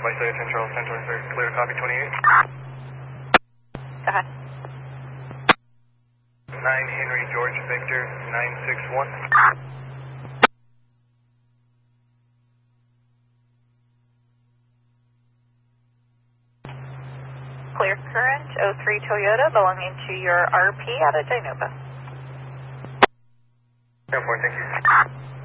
by Say Central Center, sir. Clear copy 28. Go ahead. 9 Henry George Victor 961. Clear current 03 Toyota belonging to your RP out of Dinuba. Airport, thank you.